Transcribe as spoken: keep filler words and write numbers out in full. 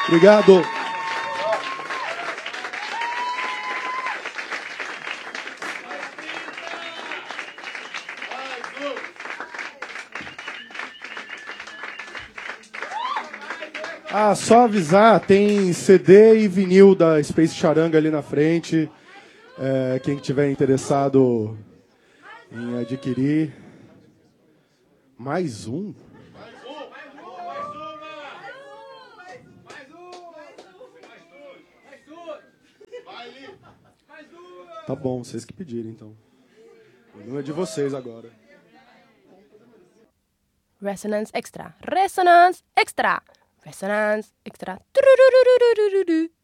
Obrigado. Ah, só avisar, tem C D e vinil da Space Charanga ali na frente. É, quem tiver interessado em adquirir. Mais um? Tá bom, vocês que pediram, então. O nome é de vocês agora. Resonance Extra. Resonance Extra. Resonance Extra. Tururururururu.